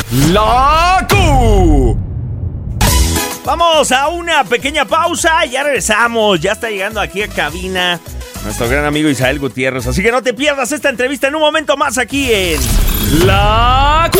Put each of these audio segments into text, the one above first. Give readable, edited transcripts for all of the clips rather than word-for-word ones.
La Q. Vamos a una pequeña pausa y ya regresamos. Ya está llegando aquí a cabina nuestro gran amigo Isael Gutiérrez. Así que no te pierdas esta entrevista en un momento más aquí en La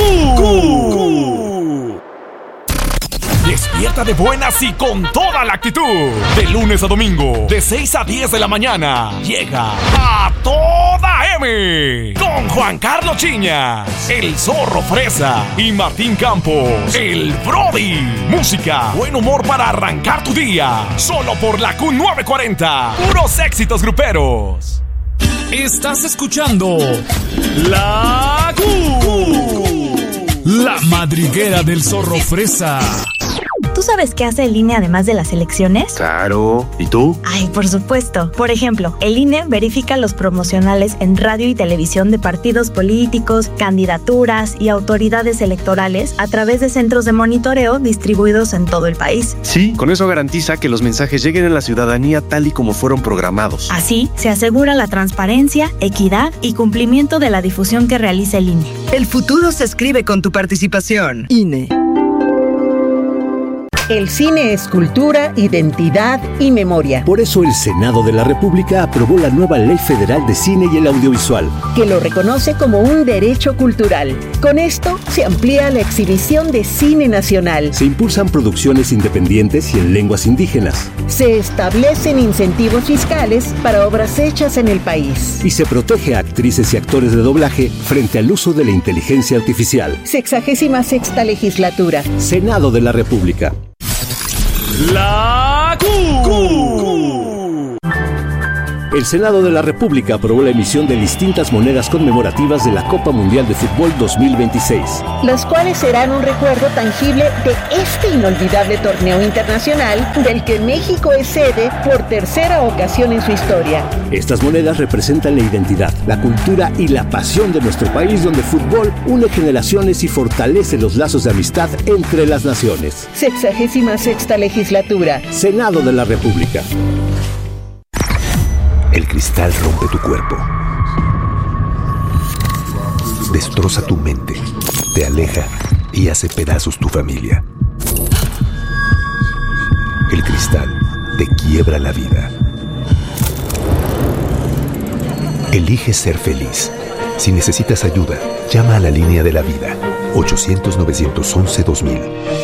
Q. Despierta de buenas y con toda la actitud. De lunes a domingo, de 6 a 10 de la mañana, llega A Toda M. Con Juan Carlos Chiñas, el Zorro Fresa y Martín Campos, el Brody. Música, buen humor para arrancar tu día. Solo por la Q940. Puros éxitos gruperos. Estás escuchando La Q. La madriguera del Zorro Fresa. ¿Tú sabes qué hace el INE además de las elecciones? Claro. ¿Y tú? Ay, por supuesto. Por ejemplo, el INE verifica los promocionales en radio y televisión de partidos políticos, candidaturas y autoridades electorales a través de centros de monitoreo distribuidos en todo el país. Sí, con eso garantiza que los mensajes lleguen a la ciudadanía tal y como fueron programados. Así, se asegura la transparencia, equidad y cumplimiento de la difusión que realiza el INE. El futuro se escribe con tu participación. INE. El cine es cultura, identidad y memoria. Por eso el Senado de la República aprobó la nueva Ley Federal de Cine y el Audiovisual, que lo reconoce como un derecho cultural. Con esto se amplía la exhibición de cine nacional. Se impulsan producciones independientes y en lenguas indígenas. Se establecen incentivos fiscales para obras hechas en el país. Y se protege a actrices y actores de doblaje frente al uso de la inteligencia artificial. 66ª legislatura. Senado de la República. La Q. El Senado de la República aprobó la emisión de distintas monedas conmemorativas de la Copa Mundial de Fútbol 2026. Las cuales serán un recuerdo tangible de este inolvidable torneo internacional del que México es sede por tercera ocasión en su historia. Estas monedas representan la identidad, la cultura y la pasión de nuestro país, donde el fútbol une generaciones y fortalece los lazos de amistad entre las naciones. 66ª legislatura. Senado de la República. El cristal rompe tu cuerpo, destroza tu mente, te aleja y hace pedazos tu familia. El cristal te quiebra la vida. Elige ser feliz. Si necesitas ayuda, llama a la línea de la vida, 800-911-2000.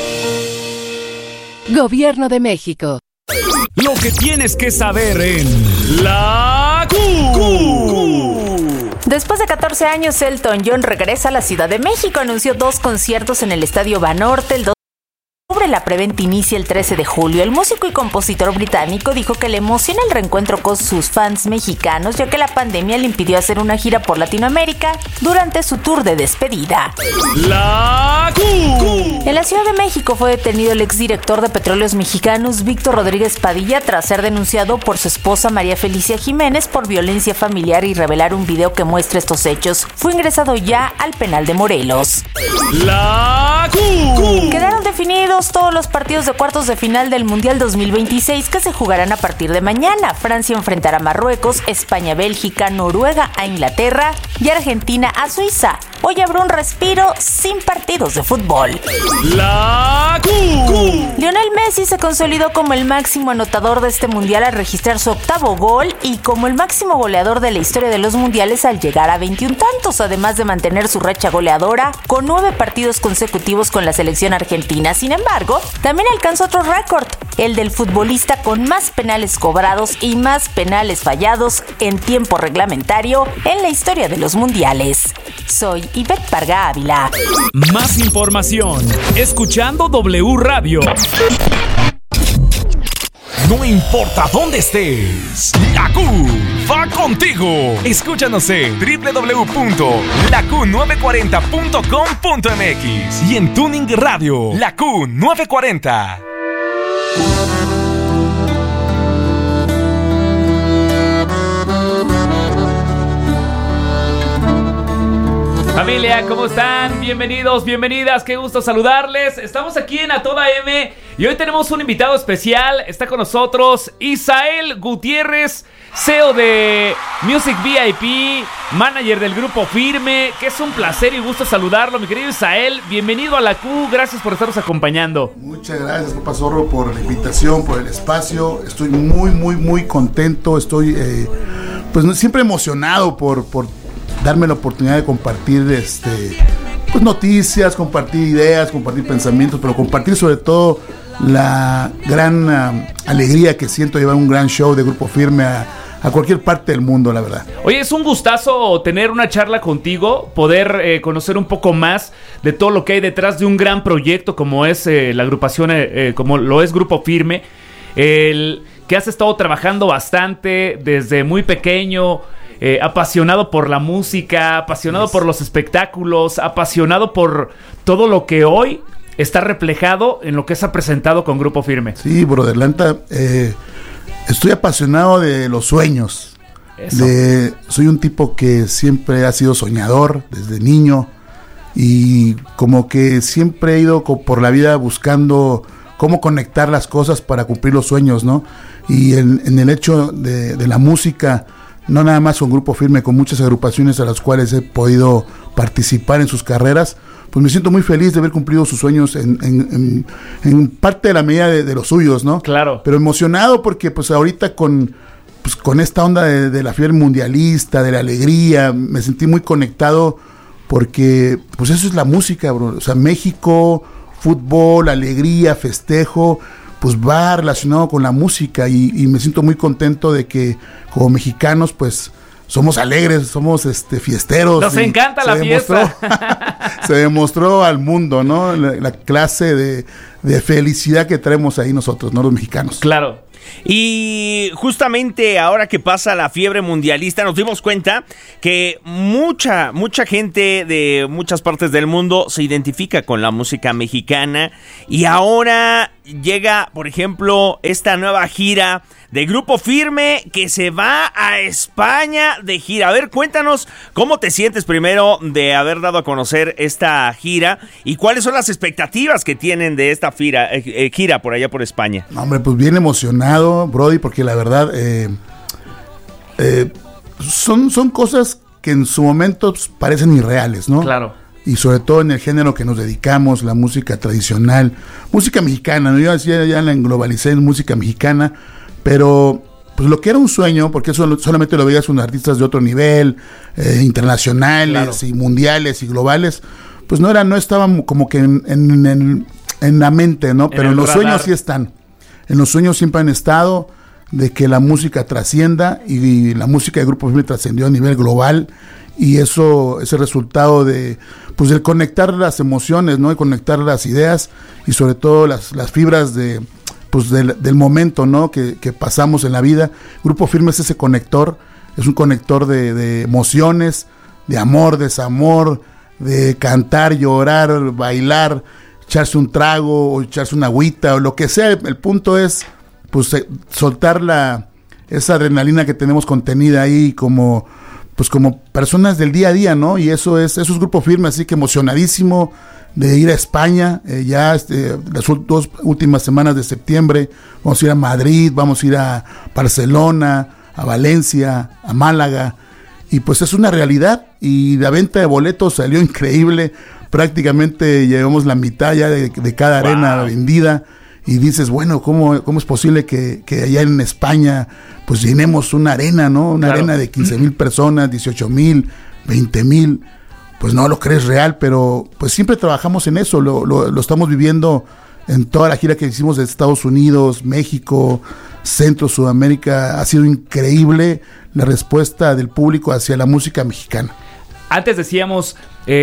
Gobierno de México. Lo que tienes que saber en La Q. Después de 14 años, Elton John regresa a la Ciudad de México. Anunció 2 conciertos en el Estadio Banorte el 2 de octubre. La preventa inicia el 13 de julio. El músico y compositor británico dijo que le emociona el reencuentro con sus fans mexicanos, ya que la pandemia le impidió hacer una gira por Latinoamérica durante su tour de despedida. La Q. En la Ciudad de México fue detenido el exdirector de Petróleos Mexicanos, Víctor Rodríguez Padilla, tras ser denunciado por su esposa María Felicia Jiménez por violencia familiar y revelar un video que muestra estos hechos. Fue ingresado ya al penal de Morelos. La Q. Quedaron definidos todos los partidos de cuartos de final del Mundial 2026 que se jugarán a partir de mañana. Francia enfrentará a Marruecos, España a Bélgica, Noruega a Inglaterra y Argentina a Suiza. Hoy habrá un respiro sin partidos de fútbol. La Q. Lionel Messi se consolidó como el máximo anotador de este mundial al registrar su 8º gol y como el máximo goleador de la historia de los mundiales al llegar a 21 tantos, además de mantener su racha goleadora con 9 partidos consecutivos con la selección argentina. Sin embargo, también alcanzó otro récord, el del futbolista con más penales cobrados y más penales fallados en tiempo reglamentario en la historia de los mundiales. Soy Ivette Parga Ávila. Más información escuchando W Radio. No importa dónde estés, la Q va contigo. Escúchanos en www.laq940.com.mx y en Tuning Radio, la Q940. Familia, ¿cómo están? Bienvenidos, bienvenidas, qué gusto saludarles. Estamos aquí en A Toda M y hoy tenemos un invitado especial. Está con nosotros Isael Gutiérrez, CEO de Music VIP, manager del Grupo Firme, que es un placer y gusto saludarlo. Mi querido Isael, bienvenido a la Q, gracias por estarnos acompañando. Muchas gracias, Papá Zorro, por la invitación, por el espacio. Estoy muy contento, estoy pues siempre emocionado por darme la oportunidad de compartir pues noticias, compartir ideas, compartir pensamientos, pero compartir sobre todo la gran alegría que siento llevar un gran show de Grupo Firme a cualquier parte del mundo, la verdad. Oye, es un gustazo tener una charla contigo, poder conocer un poco más de todo lo que hay detrás de un gran proyecto como es la agrupación, como lo es Grupo Firme, que has estado trabajando bastante desde muy pequeño, apasionado por la música, apasionado por los espectáculos, apasionado por todo lo que hoy está reflejado en lo que se ha presentado con Grupo Firme. Sí, brother, la neta, estoy apasionado de los sueños. Soy un tipo que siempre ha sido soñador desde niño y como que siempre he ido por la vida buscando cómo conectar las cosas para cumplir los sueños, ¿no? Y en el hecho de la música, no nada más con Grupo Firme, con muchas agrupaciones a las cuales he podido participar en sus carreras, pues me siento muy feliz de haber cumplido sus sueños en parte de la medida de los suyos, ¿no? Claro. Pero emocionado porque pues ahorita con esta onda de la fiebre mundialista, de la alegría, me sentí muy conectado porque pues eso es la música, bro. O sea, México, fútbol, alegría, festejo, pues va relacionado con la música y me siento muy contento de que como mexicanos pues somos alegres, somos fiesteros. Nos encanta la fiesta. Se demostró al mundo, ¿no? La clase de felicidad que traemos ahí nosotros, ¿no? Los mexicanos. Claro. Y justamente ahora que pasa la fiebre mundialista nos dimos cuenta que mucha gente de muchas partes del mundo se identifica con la música mexicana y ahora llega, por ejemplo, esta nueva gira de Grupo Firme que se va a España de gira. A ver, cuéntanos cómo te sientes primero de haber dado a conocer esta gira y cuáles son las expectativas que tienen de esta gira por allá por España. Hombre, pues bien emocionado, Brody, porque la verdad son cosas que en su momento pues, parecen irreales, ¿no? Claro. Y sobre todo en el género que nos dedicamos, la música tradicional, música mexicana, ¿no? Yo decía, ya la englobalicé en música mexicana, pero pues lo que era un sueño, porque eso solamente lo veías con artistas de otro nivel, internacionales, claro, y mundiales y globales, pues no estaban como que en la mente, ¿no? Pero en los sueños sí están. En los sueños siempre han estado de que la música trascienda y la música de Grupo Firme trascendió a nivel global y eso es el resultado de pues del conectar las emociones, ¿no? Y conectar las ideas y sobre todo las fibras del momento, ¿no? que pasamos en la vida. Grupo Firme es ese conector, es un conector de emociones, de amor, desamor, de cantar, llorar, bailar, echarse un trago o echarse una agüita o lo que sea. El punto es pues soltar esa adrenalina que tenemos contenida ahí como personas del día a día, ¿no? Y eso es Grupo Firme, así que emocionadísimo de ir a España, las 2 últimas semanas de septiembre, vamos a ir a Madrid, vamos a ir a Barcelona, a Valencia, a Málaga, y pues es una realidad, y la venta de boletos salió increíble, prácticamente llevamos la mitad ya de cada arena vendida, y dices, bueno, ¿cómo es posible que allá en España pues llenemos una arena, ¿no? Una arena de 15,000 personas, 18,000, 20,000, pues no lo crees real, pero pues siempre trabajamos en eso, lo estamos viviendo en toda la gira que hicimos de Estados Unidos, México, Centro, Sudamérica. Ha sido increíble la respuesta del público hacia la música mexicana. Antes decíamos,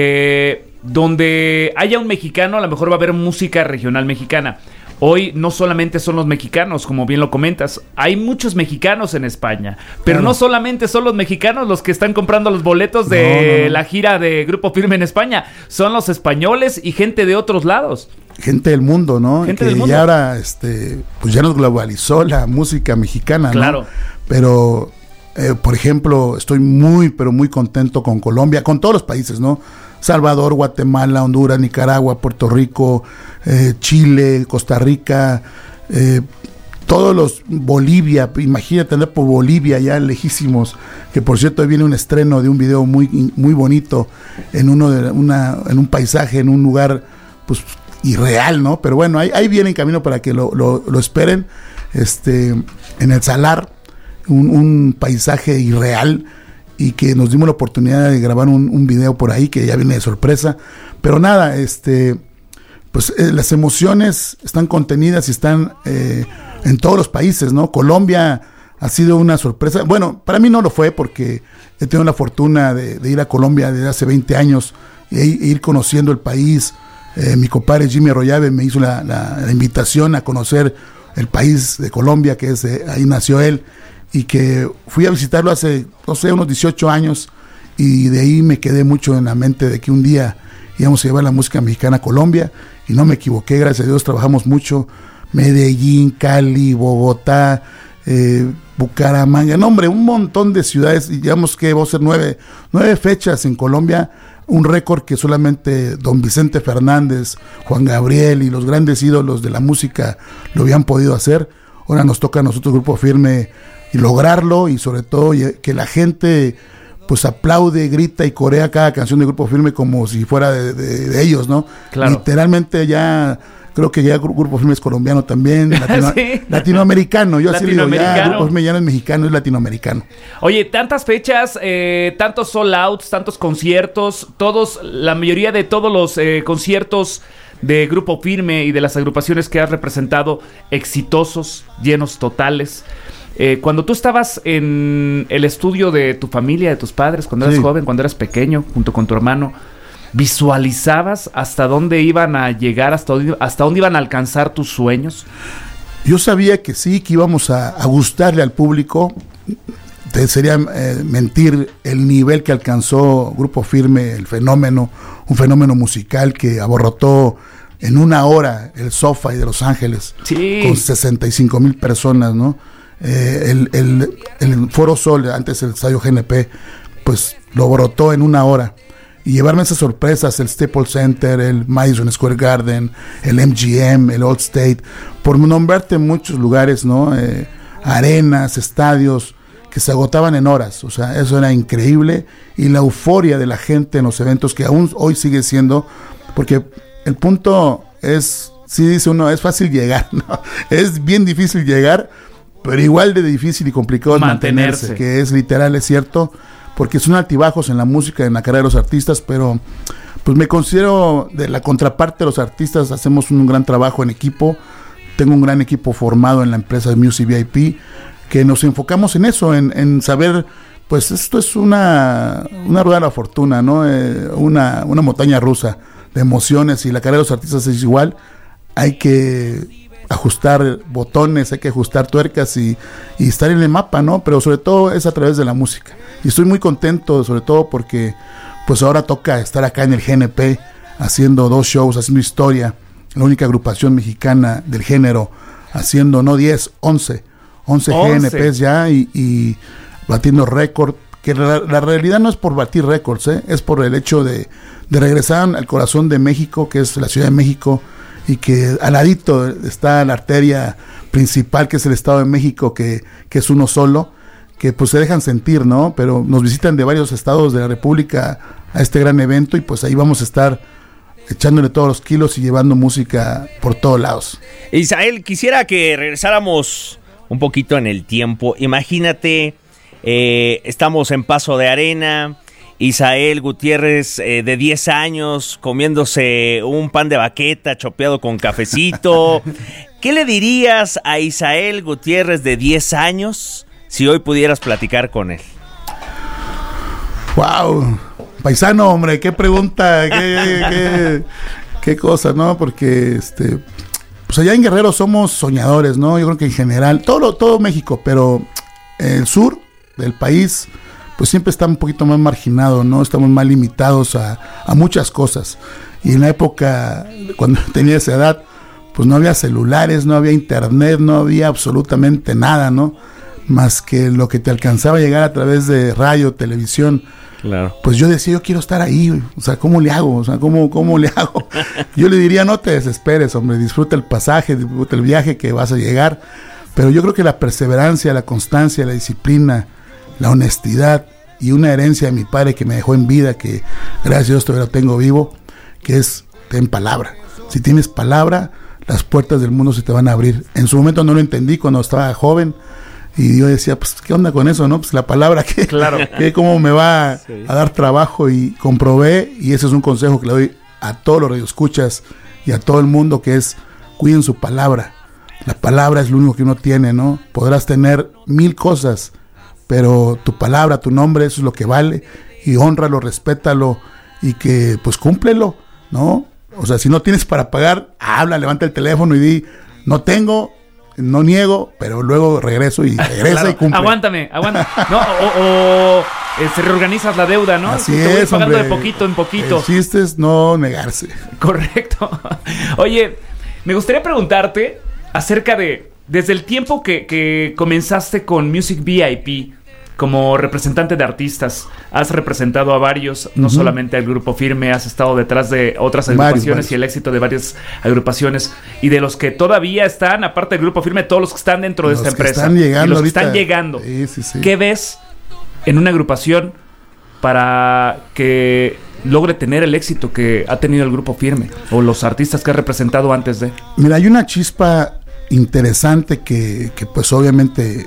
donde haya un mexicano, a lo mejor va a haber música regional mexicana. Hoy no solamente son los mexicanos, como bien lo comentas, hay muchos mexicanos en España, pero claro, no solamente son los mexicanos los que están comprando los boletos de la gira de Grupo Firme en España, son los españoles y gente de otros lados. Gente del mundo, ¿no? Gente que del mundo. Ya ahora, pues ya nos globalizó la música mexicana, ¿no? Claro. Pero Por ejemplo, estoy muy, pero muy contento con Colombia, con todos los países, ¿no? Salvador, Guatemala, Honduras, Nicaragua, Puerto Rico, Chile, Costa Rica, todos los, Bolivia, imagínate andar por Bolivia ya lejísimos, que por cierto ahí viene un estreno de un video muy, muy bonito en un paisaje, en un lugar pues irreal, ¿no? Pero bueno, ahí viene en camino para que lo esperen, en el Salar, un paisaje irreal, y que nos dimos la oportunidad de grabar un video por ahí que ya viene de sorpresa, pero nada, pues las emociones están contenidas y están en todos los países, ¿no? Colombia ha sido una sorpresa, bueno, para mí no lo fue porque he tenido la fortuna de ir a Colombia desde hace 20 años e ir conociendo el país. Mi compadre Jimmy Arroyave me hizo la invitación a conocer el país de Colombia, que es ahí nació él, y que fui a visitarlo hace, no sé, unos 18 años, y de ahí me quedé mucho en la mente de que un día íbamos a llevar la música mexicana a Colombia, y no me equivoqué, gracias a Dios, trabajamos mucho, Medellín, Cali, Bogotá, Bucaramanga, no hombre, un montón de ciudades, y digamos que vamos a hacer 9 fechas en Colombia, un récord que solamente don Vicente Fernández, Juan Gabriel y los grandes ídolos de la música lo habían podido hacer. Ahora nos toca a nosotros, Grupo Firme, y lograrlo, y sobre todo que la gente pues aplaude, grita y corea cada canción de Grupo Firme como si fuera de ellos, ¿no? Claro. Literalmente ya creo que ya Grupo Firme es colombiano también, ¿sí? Latinoamericano, yo así digo, ya Grupo Firme ya no es mexicano, es latinoamericano. Oye, tantas fechas, tantos sold outs, tantos conciertos, la mayoría de todos los conciertos de Grupo Firme y de las agrupaciones que has representado, exitosos, llenos totales. Cuando tú estabas en el estudio de tu familia, de tus padres, cuando eras joven, cuando eras pequeño, junto con tu hermano, ¿visualizabas hasta dónde iban a llegar, hasta dónde iban a alcanzar tus sueños? Yo sabía que sí, que íbamos a gustarle al público. Te sería mentir el nivel que alcanzó Grupo Firme, un fenómeno musical que abarrotó en una hora el SoFi de Los Ángeles, con 65,000 personas, ¿no? El Foro Sol, antes el Estadio GNP, pues lo brotó en una hora, y llevarme esas sorpresas, el Staples Center, el Madison Square Garden, el MGM, el Allstate, por nombrarte muchos lugares, ¿no? Arenas, estadios que se agotaban en horas, o sea, eso era increíble, y la euforia de la gente en los eventos, que aún hoy sigue siendo, porque el punto es, sí dice uno, es fácil llegar, ¿no? Es bien difícil llegar, pero igual de difícil y complicado es mantenerse, que es literal, es cierto, porque son altibajos en la música, en la carrera de los artistas, pero pues me considero de la contraparte de los artistas, hacemos un gran trabajo en equipo, tengo un gran equipo formado en la empresa de Music VIP, que nos enfocamos en eso, en saber, pues esto es una rueda de la fortuna, ¿no? Una montaña rusa de emociones, y la carrera de los artistas es igual, hay que ajustar botones, hay que ajustar tuercas y estar en el mapa, ¿no? Pero sobre todo es a través de la música. Y estoy muy contento, sobre todo porque pues ahora toca estar acá en el GNP haciendo 2 shows, haciendo historia, la única agrupación mexicana del género, haciendo no 10, 11 GNPs ya, y batiendo récord, que la realidad no es por batir récords, es por el hecho de regresar al corazón de México, que es la Ciudad de México, y que al ladito está la arteria principal, que es el Estado de México, que es uno solo, que pues se dejan sentir, ¿no? Pero nos visitan de varios estados de la República a este gran evento, y pues ahí vamos a estar echándole todos los kilos y llevando música por todos lados. Isael, quisiera que regresáramos un poquito en el tiempo. Imagínate, estamos en Paso de Arena, Isael Gutiérrez de 10 años comiéndose un pan de baqueta chopeado con cafecito. ¿Qué le dirías a Isael Gutiérrez de 10 años si hoy pudieras platicar con él? ¡Wow! Paisano, hombre, qué pregunta, qué cosa, ¿no? Porque pues allá en Guerrero somos soñadores, ¿no? Yo creo que en general, todo México, pero el sur del país pues siempre está un poquito más marginado, ¿no? Estamos más limitados a muchas cosas. Y en la época, cuando tenía esa edad, pues no había celulares, no había internet, no había absolutamente nada, ¿no? más que lo que te alcanzaba a llegar a través de radio, televisión. Claro. Pues yo decía, yo quiero estar ahí, güey. O sea, ¿cómo le hago? O sea, ¿cómo le hago? Yo le diría, no te desesperes, hombre, disfruta el pasaje, disfruta el viaje que vas a llegar. Pero yo creo que la perseverancia, la constancia, la disciplina, la honestidad y una herencia de mi padre que me dejó en vida, que gracias a Dios todavía lo tengo vivo, que es, ten palabra. Si tienes palabra, las puertas del mundo se te van a abrir. En su momento no lo entendí cuando estaba joven, y yo decía, pues, ¿qué onda con eso, no? Pues la palabra, ¿cómo me va a dar trabajo? Y comprobé, y ese es un consejo que le doy a todos los radioescuchas y a todo el mundo, que es, cuiden su palabra. La palabra es lo único que uno tiene, ¿no? Podrás tener 1000 cosas, pero tu palabra, tu nombre, eso es lo que vale, y hónralo, respétalo, y que, pues, cúmplelo, ¿no? O sea, si no tienes para pagar, habla, levanta el teléfono y di, no tengo, no niego, pero luego regreso y regresa y cumple. Aguántame. No, se reorganizas la deuda, ¿no? Así te voy es, pagando hombre. de poquito en poquito. El chiste es no negarse. Correcto. Oye, me gustaría preguntarte acerca de, desde el tiempo que comenzaste con Music VIP como representante de artistas, has representado a varios, no solamente al Grupo Firme, has estado detrás de otras agrupaciones varios. Y el éxito de varias agrupaciones, y de los que todavía están, aparte del Grupo Firme, todos los que están dentro de esta empresa, están llegando y los ahorita, que están llegando. Sí. ¿Qué ves en una agrupación para que logre tener el éxito que ha tenido el Grupo Firme o los artistas que ha representado antes de? Mira, hay una chispa interesante que pues obviamente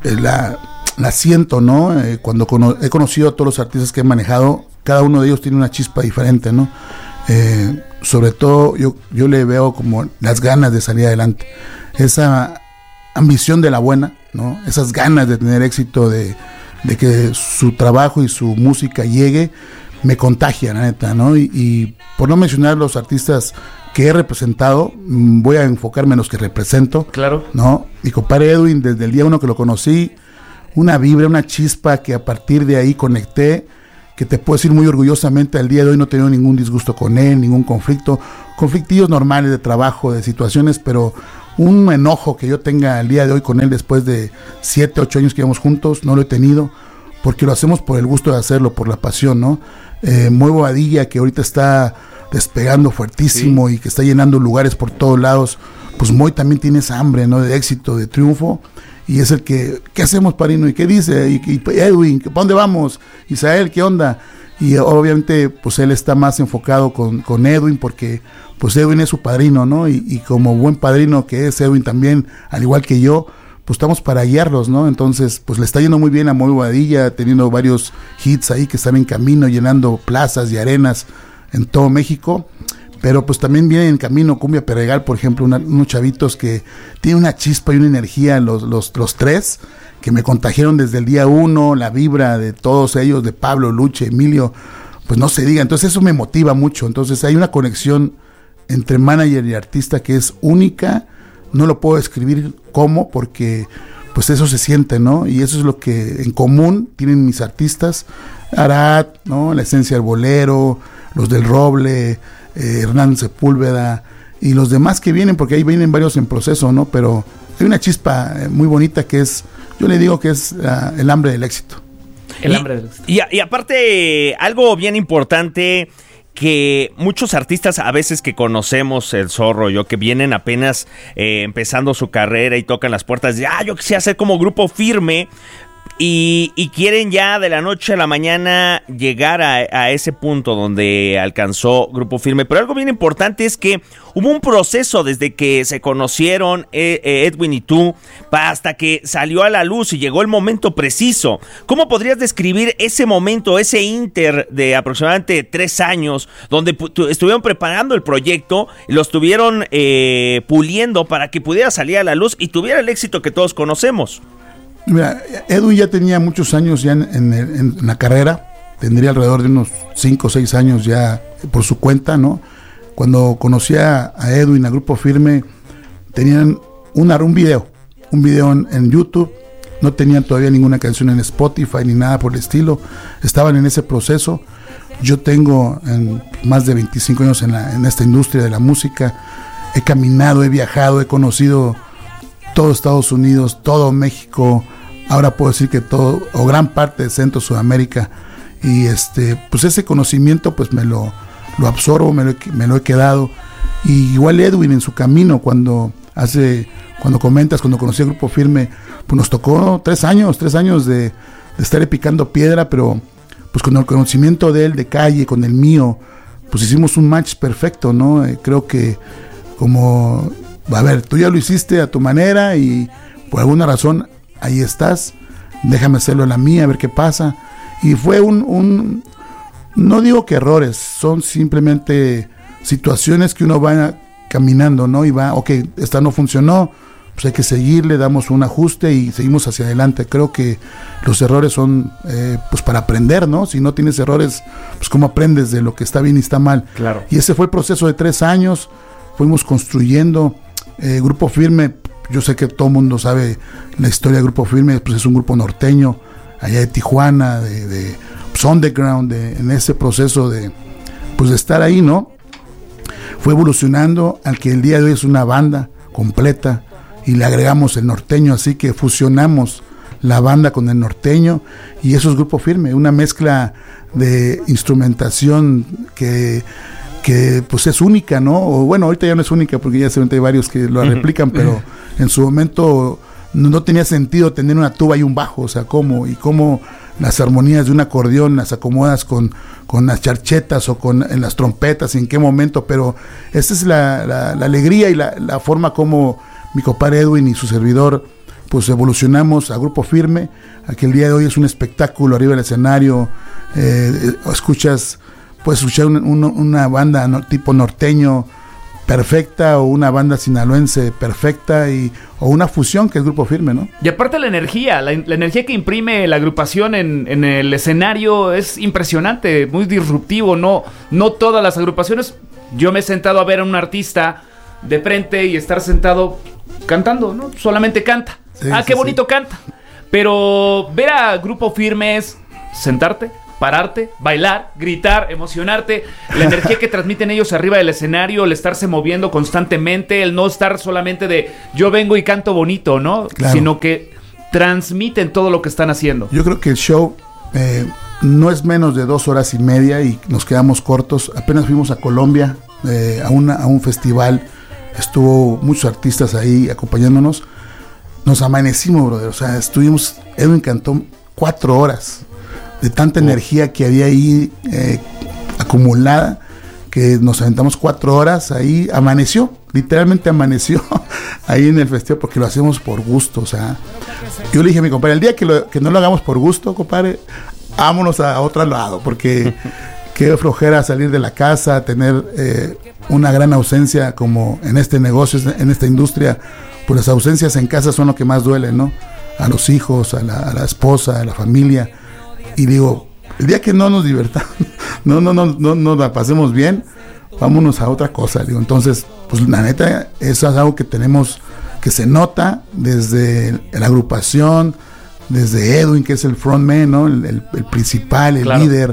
la siento, ¿no? Cuando he conocido a todos los artistas que he manejado, cada uno de ellos tiene una chispa diferente, ¿no? Sobre todo yo le veo como las ganas de salir adelante, esa ambición de la buena, ¿no? Esas ganas de tener éxito, de que su trabajo y su música llegue, me contagia, la neta, ¿no? Y por no mencionar los artistas que he representado, voy a enfocarme en los que represento. Claro. ¿No? Mi compadre Edwin, desde el día 1 que lo conocí, una vibra, una chispa que a partir de ahí conecté, que te puedo decir muy orgullosamente, al día de hoy no he tenido ningún disgusto con él, ningún conflicto, conflictillos normales de trabajo, de situaciones, pero un enojo que yo tenga al día de hoy con él después de 7, 8 años que llevamos juntos, no lo he tenido, porque lo hacemos por el gusto de hacerlo, por la pasión, ¿no? Muy Bobadilla, que ahorita está despegando fuertísimo, y que está llenando lugares por todos lados, pues Moy también tiene esa hambre, ¿no? De éxito, de triunfo, y es el que, ¿qué hacemos, Padrino? ¿Y qué dice? ¿Y Edwin? ¿Para dónde vamos? Isael, ¿qué onda? Y obviamente, pues él está más enfocado con Edwin, porque pues Edwin es su padrino, ¿no? Y como buen padrino que es Edwin también, al igual que yo, pues estamos para guiarlos, ¿no? Entonces, pues le está yendo muy bien a Moy Bobadilla, teniendo varios hits ahí que están en camino, llenando plazas y arenas en todo México. Pero pues también viene en camino Cumbia Perregal, por ejemplo, unos chavitos que tienen una chispa y una energía, los tres, que me contagiaron desde el día 1, la vibra de todos ellos, de Pablo, Luche, Emilio, pues no se diga. Entonces eso me motiva mucho. Entonces hay una conexión entre manager y artista que es única. No lo puedo describir cómo, porque pues eso se siente, ¿no? Y eso es lo que en común tienen mis artistas. Arad, ¿no? La Esencia del Bolero, los del Roble, Hernán Sepúlveda y los demás que vienen, porque ahí vienen varios en proceso, ¿no? Pero hay una chispa muy bonita que es, yo le digo que es el hambre del éxito. El hambre del éxito. Y aparte, algo bien importante, que muchos artistas a veces que conocemos, el Zorro, yo, que vienen apenas empezando su carrera y tocan las puertas de, yo quisiera hacer como Grupo Firme, y quieren ya de la noche a la mañana llegar a ese punto donde alcanzó Grupo Firme. Pero algo bien importante es que hubo un proceso desde que se conocieron Edwin y tú, hasta que salió a la luz y llegó el momento preciso. ¿Cómo podrías describir ese momento, ese inter de aproximadamente 3 años, donde estuvieron preparando el proyecto, lo estuvieron puliendo para que pudiera salir a la luz y tuviera el éxito que todos conocemos? Mira, Edwin ya tenía muchos años ya en la carrera, tendría alrededor de unos 5 o 6 años ya por su cuenta, ¿no? Cuando conocí a Edwin, a Grupo Firme, tenían un video en YouTube, no tenían todavía ninguna canción en Spotify ni nada por el estilo, estaban en ese proceso. Yo tengo más de 25 años en esta industria de la música, he caminado, he viajado, he conocido todo Estados Unidos, todo México, ahora puedo decir que todo o gran parte de Centro Sudamérica, y pues ese conocimiento pues me lo absorbo, me lo he quedado. Y igual Edwin en su camino, cuando comentas, cuando conocí el Grupo Firme, pues nos tocó 3 años de estar picando piedra, pero pues con el conocimiento de él de calle, con el mío, pues hicimos un match perfecto, ¿no? Creo que como, a ver, tú ya lo hiciste a tu manera y por alguna razón ahí estás, déjame hacerlo a la mía, a ver qué pasa. Y fue no digo que errores, son simplemente situaciones que uno va caminando, ¿no? Y va, ok, esta no funcionó, pues hay que seguirle, damos un ajuste y seguimos hacia adelante. Creo que los errores son pues para aprender, ¿no? Si no tienes errores, pues cómo aprendes de lo que está bien y está mal. Claro. Y ese fue el proceso de 3 años, fuimos construyendo Grupo Firme. Yo sé que todo el mundo sabe la historia de Grupo Firme, pues es un grupo norteño, allá de Tijuana, de pues underground, en ese proceso de estar ahí, ¿no? Fue evolucionando al que el día de hoy es una banda completa, y le agregamos el norteño, así que fusionamos la banda con el norteño, y eso es Grupo Firme, una mezcla de instrumentación que pues es única, ¿no? O bueno, ahorita ya no es única porque ya hay varios que lo replican, pero en su momento no tenía sentido tener una tuba y un bajo, o sea, cómo las armonías de un acordeón las acomodas con las charchetas o en las trompetas, y en qué momento, pero esta es la alegría y la forma como mi compadre Edwin y su servidor pues evolucionamos a Grupo Firme, a que el día de hoy es un espectáculo arriba del escenario. Puedes escuchar una banda tipo norteño perfecta, o una banda sinaloense perfecta, o una fusión que es Grupo Firme, ¿no? Y aparte la energía que imprime la agrupación en el escenario es impresionante, muy disruptivo. No todas las agrupaciones, yo me he sentado a ver a un artista de frente y estar sentado cantando, ¿no? Solamente canta. Sí, qué bonito canta. Pero ver a Grupo Firme es sentarte, pararte, bailar, gritar, emocionarte, la energía que transmiten ellos arriba del escenario, el estarse moviendo constantemente, el no estar solamente de yo vengo y canto bonito, ¿no? Claro. Sino que transmiten todo lo que están haciendo. Yo creo que el show no es menos de 2 horas y media y nos quedamos cortos. Apenas fuimos a Colombia a un festival, estuvo muchos artistas ahí acompañándonos. Nos amanecimos, brother, o sea, Edwin cantó 4 horas de tanta energía que había ahí acumulada, que nos aventamos 4 horas ahí, literalmente amaneció ahí en el festival, porque lo hacemos por gusto. O sea, yo le dije a mi compadre, el día que no lo hagamos por gusto, compadre, vámonos a otro lado, porque qué flojera salir de la casa, tener una gran ausencia como en este negocio, en esta industria. Pues las ausencias en casa son lo que más duele, ¿no? A los hijos, a la esposa, a la familia. Y digo, el día que no nos divertamos, no la pasemos bien, vámonos a otra cosa. Digo, entonces, pues la neta, eso es algo que tenemos, que se nota desde la agrupación, desde Edwin, que es el frontman, ¿no? El principal, el claro, líder.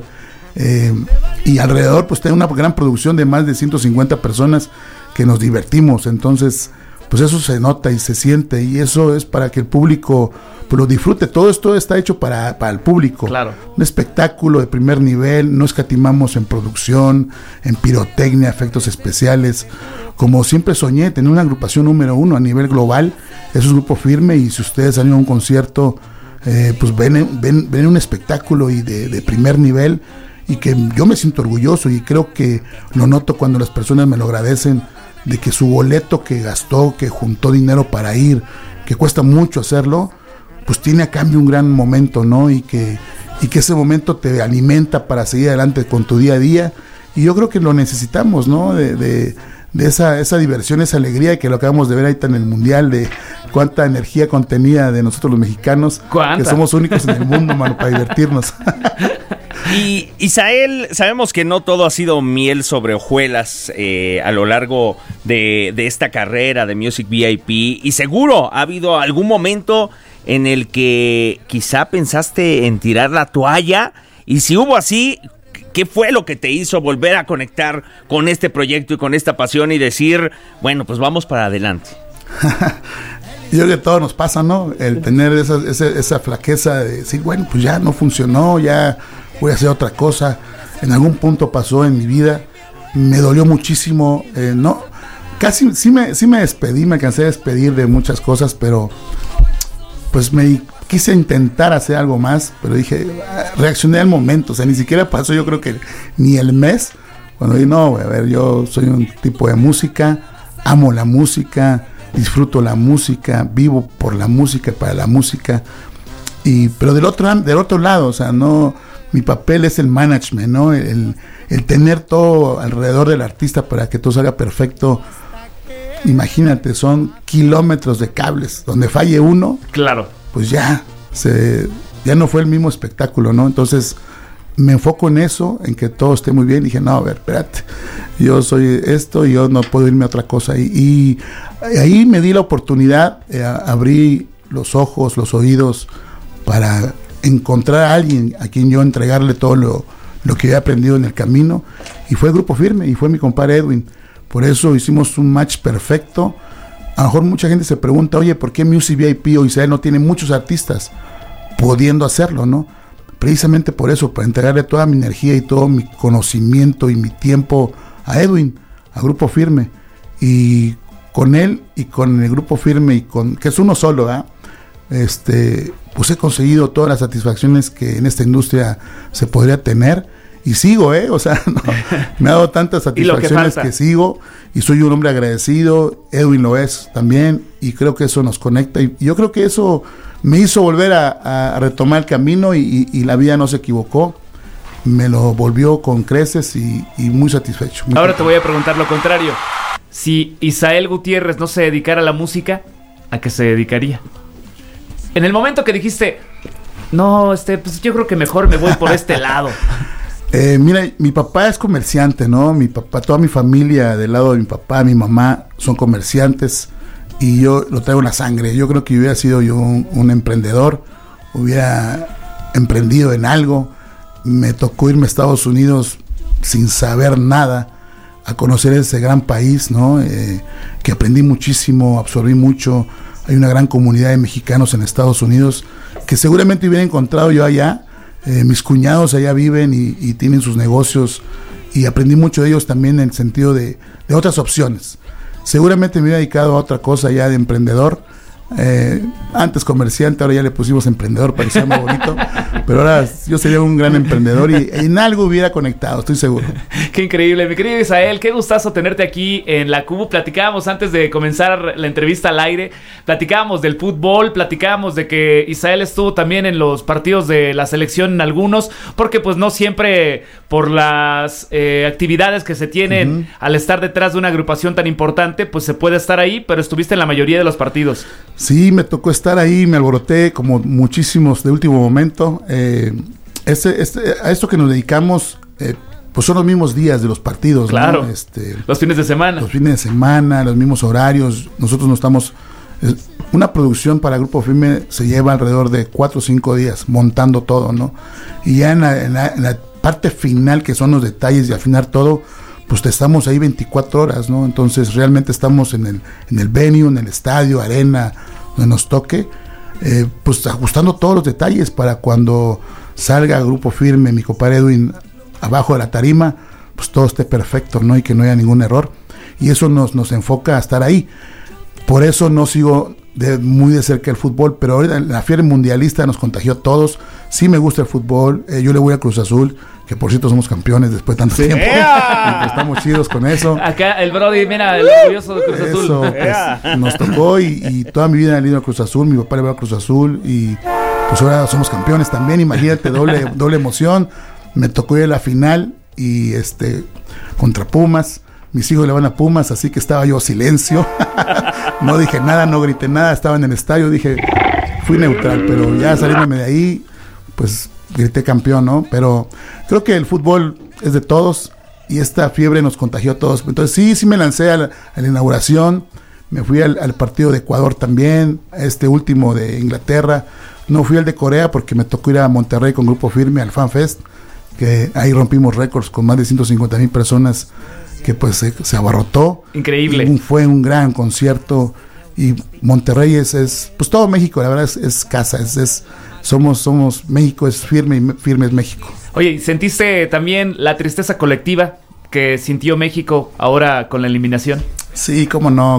Y alrededor, pues tiene una gran producción de más de 150 personas que nos divertimos. Entonces, pues eso se nota y se siente, y eso es para que el público pues lo disfrute. Todo esto está hecho para el público. Claro. Un espectáculo de primer nivel, no escatimamos en producción, en pirotecnia, efectos especiales. Como siempre soñé, tener una agrupación número 1 a nivel global. Eso es Grupo Firme, y si ustedes han ido a un concierto, pues ven un espectáculo y de primer nivel, y que yo me siento orgulloso, y creo que lo noto cuando las personas me lo agradecen, de que su boleto que gastó, que juntó dinero para ir, que cuesta mucho hacerlo, pues tiene a cambio un gran momento, ¿no? Y que ese momento te alimenta para seguir adelante con tu día a día, y yo creo que lo necesitamos, ¿no? De esa diversión, esa alegría, que lo acabamos de ver ahí en el Mundial, de cuánta energía contenida de nosotros los mexicanos, que somos únicos en el mundo, mano, para divertirnos. Y Isael, sabemos que no todo ha sido miel sobre hojuelas a lo largo de esta carrera de Music VIP, y seguro ha habido algún momento en el que quizá pensaste en tirar la toalla, y si hubo así, ¿qué fue lo que te hizo volver a conectar con este proyecto y con esta pasión y decir, bueno, pues vamos para adelante? creo que todo nos pasa, ¿no? El tener esa flaqueza de decir, bueno, pues ya no funcionó, ya voy a hacer otra cosa. En algún punto pasó en mi vida, me dolió muchísimo, no, casi sí me despedí, me cansé de despedir de muchas cosas, pero pues me quise intentar hacer algo más, pero dije, reaccioné al momento, o sea, ni siquiera pasó, yo creo que ni el mes, cuando dije, no, a ver, yo soy un tipo de música, amo la música, disfruto la música, vivo por la música, para la música, pero del otro lado, o sea, no, mi papel es el management, ¿no? El tener todo alrededor del artista para que todo salga perfecto. Imagínate, son kilómetros de cables, donde falle uno, claro, pues ya no fue el mismo espectáculo, ¿no? Entonces me enfoco en eso, en que todo esté muy bien. Y dije, no, a ver, espérate, yo soy esto y yo no puedo irme a otra cosa. Y ahí me di la oportunidad, abrí los ojos, los oídos, para encontrar a alguien a quien yo entregarle todo lo que he aprendido en el camino. Y fue Grupo Firme, y fue mi compadre Edwin. Por eso hicimos un match perfecto. A lo mejor mucha gente se pregunta, oye, ¿por qué Music VIP o Israel no tiene muchos artistas pudiendo hacerlo, no? Precisamente por eso, para entregarle toda mi energía y todo mi conocimiento y mi tiempo a Edwin, a Grupo Firme. Y con él y con el Grupo Firme, que es uno solo, pues he conseguido todas las satisfacciones que en esta industria se podría tener. Y sigo, o sea, no, me ha dado tantas satisfacciones que sigo, y soy un hombre agradecido. Edwin lo es también, y creo que eso nos conecta, y yo creo que eso me hizo volver a retomar el camino, y la vida no se equivocó, me lo volvió con creces y muy satisfecho. Ahora te voy a preguntar lo contrario. Si Isael Gutiérrez no se dedicara a la música, ¿a qué se dedicaría? En el momento que dijiste, no, pues yo creo que mejor me voy por este lado. Mira, mi papá es comerciante, ¿no? Mi papá, toda mi familia del lado de mi papá, mi mamá son comerciantes, y yo lo traigo en la sangre. Yo creo que hubiera sido yo un emprendedor, hubiera emprendido en algo. Me tocó irme a Estados Unidos sin saber nada, a conocer ese gran país, ¿no? Que aprendí muchísimo, absorbí mucho. Hay una gran comunidad de mexicanos en Estados Unidos que seguramente hubiera encontrado yo allá. Mis cuñados allá viven y tienen sus negocios, y aprendí mucho de ellos también, en el sentido de otras opciones. Seguramente me hubiera dedicado a otra cosa ya de emprendedor. Antes comerciante, ahora ya le pusimos emprendedor para que sea más bonito, pero ahora yo sería un gran emprendedor y en algo hubiera conectado, estoy seguro. Qué increíble, mi querido Isael, qué gustazo tenerte aquí en la CUBU. Platicábamos antes de comenzar la entrevista al aire, platicábamos del fútbol, platicábamos de que Isael estuvo también en los partidos de la selección en algunos, porque pues no siempre por las actividades que se tienen al estar detrás de una agrupación tan importante, pues se puede estar ahí, pero estuviste en la mayoría de los partidos. Sí, me tocó estar ahí, me alboroté como muchísimos de último momento. A esto que nos dedicamos, pues son los mismos días de los partidos, claro, ¿no? Los fines de semana. Los fines de semana, los mismos horarios. Nosotros no estamos... una producción para Grupo Firme se lleva alrededor de 4 o 5 días montando todo, ¿no? Y ya en la parte final, que son los detalles y afinar todo, pues estamos ahí 24 horas, ¿no? Entonces realmente estamos en el venue, en el estadio, arena, donde nos toque, pues ajustando todos los detalles para cuando salga Grupo Firme, mi compadre Edwin, abajo de la tarima, pues todo esté perfecto, ¿no? Y que no haya ningún error. Y eso nos enfoca a estar ahí. Por eso no sigo muy de cerca el fútbol, pero ahorita la fiebre mundialista nos contagió a todos. Sí me gusta el fútbol, yo le voy a Cruz Azul, que por cierto somos campeones después de tanto tiempo. Y estamos chidos con eso. Acá el Brody, mira, el orgulloso de Cruz Azul. Eso, pues, nos tocó y toda mi vida he ido a Cruz Azul, mi papá le va a Cruz Azul y pues ahora somos campeones también, imagínate, doble emoción. Me tocó ir a la final y contra Pumas. Mis hijos le van a Pumas, así que estaba yo silencio. No dije nada, no grité nada, estaba en el estadio, fui neutral, pero ya saliéndome de ahí, pues grité campeón, ¿no? Pero creo que el fútbol es de todos y esta fiebre nos contagió a todos. Entonces sí me lancé a la inauguración, me fui al partido de Ecuador también, a este último de Inglaterra. No fui al de Corea porque me tocó ir a Monterrey con Grupo Firme al Fan Fest, que ahí rompimos récords con más de 150,000 personas, que pues se abarrotó. Increíble. Fue un gran concierto y Monterrey es pues todo México, la verdad es casa, somos México, es firme y firme es México. Oye, ¿sentiste también la tristeza colectiva que sintió México ahora con la eliminación? Sí, cómo no.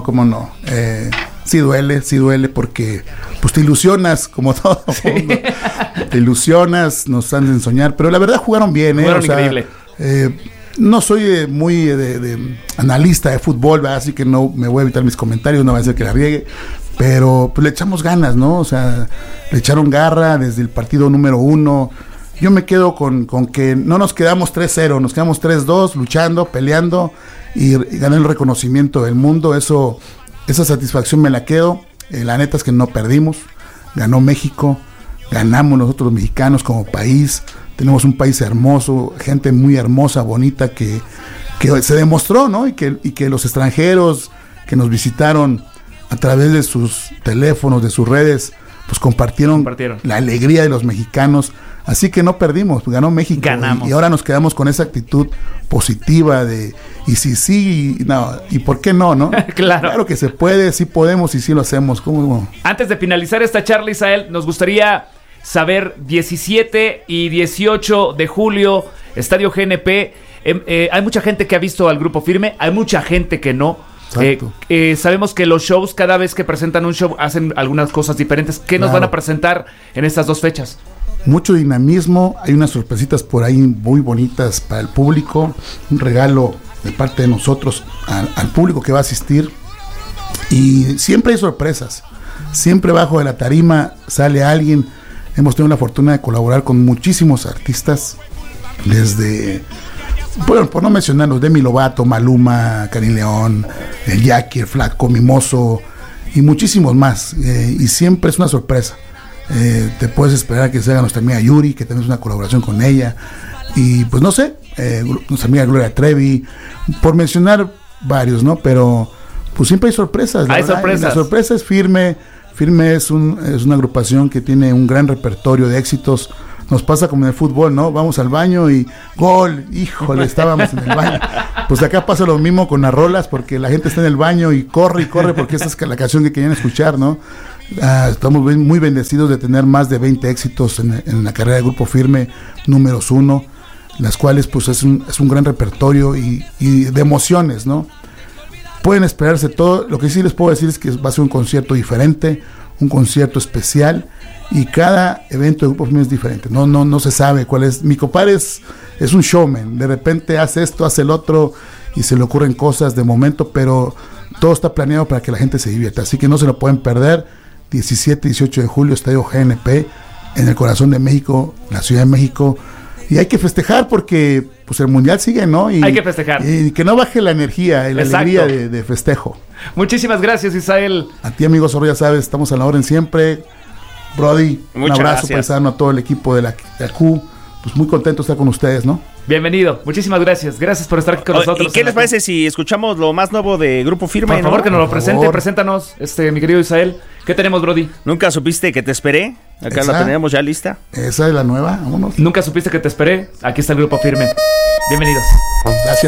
Sí duele porque pues te ilusionas como todo mundo. Te ilusionas, nos hacen soñar, pero la verdad jugaron bien, jugaron increíble. No soy muy de analista de fútbol, ¿verdad? Así que no me voy a evitar mis comentarios, no va a ser que la riegue, pero pues le echamos ganas, ¿no? O sea, le echaron garra desde el partido número 1. Yo me quedo con que no nos quedamos 3-0, nos quedamos 3-2, luchando, peleando y gané el reconocimiento del mundo. Esa satisfacción me la quedo. La neta es que no perdimos, ganó México, ganamos nosotros los mexicanos como país. Tenemos un país hermoso, gente muy hermosa, bonita, que se demostró, ¿no? Y que los extranjeros que nos visitaron a través de sus teléfonos, de sus redes, pues compartieron la alegría de los mexicanos. Así que no perdimos, ganó México. Ganamos. Y ahora nos quedamos con esa actitud positiva de, y si sí, no, y por qué no, ¿no? Claro que se puede, sí podemos y sí lo hacemos. ¿Cómo? Antes de finalizar esta charla, Isael, nos gustaría saber 17 y 18 de julio, Estadio GNP. Hay mucha gente que ha visto al Grupo Firme, hay mucha gente que no. Sabemos que los shows, cada vez que presentan un show, hacen algunas cosas diferentes. ¿Qué nos van a presentar en estas dos fechas? Mucho dinamismo, hay unas sorpresitas por ahí muy bonitas para el público, un regalo de parte de nosotros al público que va a asistir, y siempre hay sorpresas, siempre bajo de la tarima sale alguien. Hemos tenido la fortuna de colaborar con muchísimos artistas, desde, bueno, por no mencionarlos, Demi Lovato, Maluma, Karim León, el Jackie, el Flaco, Mimoso y muchísimos más, y siempre es una sorpresa. Te puedes esperar que se haga nuestra amiga Yuri, que tenemos una colaboración con ella, y pues no sé, nuestra amiga Gloria Trevi, por mencionar varios, ¿no? Pero pues siempre hay sorpresas. Hay sorpresas. La sorpresa es Firme es una agrupación que tiene un gran repertorio de éxitos. Nos pasa como en el fútbol, ¿no? Vamos al baño y ¡gol! ¡Híjole! Estábamos en el baño. Pues acá pasa lo mismo con las rolas, porque la gente está en el baño y corre, porque esa es la canción que querían escuchar, ¿no? Estamos muy bendecidos de tener más de 20 éxitos en la carrera de Grupo Firme, números 1, las cuales pues es un gran repertorio y de emociones, ¿no? Pueden esperarse todo. Lo que sí les puedo decir es que va a ser un concierto diferente, un concierto especial, y cada evento de Grupo Firme es diferente. No se sabe cuál es. Mi compadre es un showman, de repente hace esto, hace el otro, y se le ocurren cosas de momento, pero todo está planeado para que la gente se divierta, así que no se lo pueden perder. 17 y 18 de julio, Estadio GNP, en el corazón de México, la Ciudad de México, y hay que festejar porque pues el Mundial sigue, ¿no? Hay que festejar. Y que no baje la energía y la alegría de festejo. Muchísimas gracias, Isael. A ti, amigo Zorro, ya sabes, estamos a la orden siempre. Brody, un abrazo paisano a todo el equipo de la Q. Pues muy contento de estar con ustedes, ¿no? Bienvenido, muchísimas gracias. Gracias por estar aquí con nosotros. ¿Y qué les parece si escuchamos lo más nuevo de Grupo Firme? Por favor, que nos lo presente. Preséntanos, mi querido Isael. ¿Qué tenemos, Brody? ¿Nunca supiste que te esperé? Acá la tenemos ya lista. Esa es la nueva, vámonos. ¿Nunca supiste que te esperé? Aquí está el Grupo Firme. Bienvenidos. Gracias.